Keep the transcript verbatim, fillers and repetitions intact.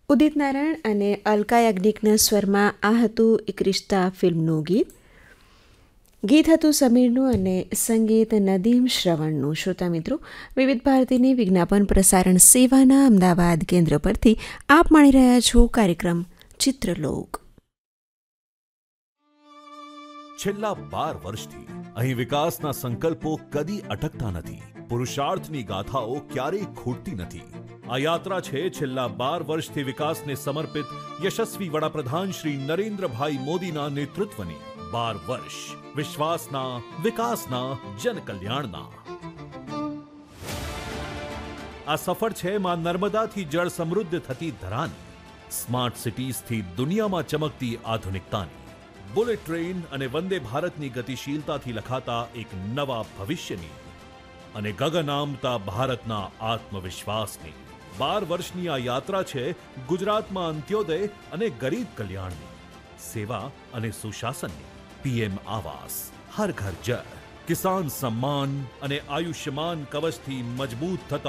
ઉદિત નારાયણ અને અલકા યાજ્ઞિકના સ્વરમાં આ હતું એક રિશ્તા ફિલ્મનું ગીત. ગીત હતું સમીરનું અને સંગીત નદીમ શ્રવણનું. શ્રોતા મિત્રો, વિવિધ ભારતીની વિજ્ઞાપન પ્રસારણ સેવાના અમદાવાદ કેન્દ્ર પરથી આપ માણી રહ્યા છો કાર્યક્રમ ચિત્રલોક. છેલ્લા બાર વર્ષથી અહીં વિકાસના સંકલ્પો કદી અટકતા નથી. પુરુષાર્થની ગાથાઓ ક્યારેય ખૂટતી નથી. આ યાત્રા છે છેલ્લા બાર વર્ષથી વિકાસને સમર્પિત યશસ્વી વડાપ્રધાન શ્રી નરેન્દ્રભાઈ મોદીના નેતૃત્વની. બાર વર્ષ વિશ્વાસના, વિકાસના, જનકલ્યાણના. આ સફર છે માં નર્મદાથી જળ સમૃદ્ધ થતી ધરાની, સ્માર્ટ સિટીઝથી દુનિયામાં ચમકતી આધુનિકતાની, બુલેટ ટ્રેન અને વંદે ભારતની ગતિશીલતાથી લખાતા એક નવા ભવિષ્યની અને ગગન આમતા ભારતના આત્મવિશ્વાસની. બાર વર્ષની આ યાત્રા છે ગુજરાતમાં અંત્યોદય અને ગરીબ કલ્યાણની, સેવા અને સુશાસનની. પીએમ આવાસ, હર ઘર જળ, કિસાન સમ્માન અને આયુષ્યમાન કવચથી મજબૂત થતા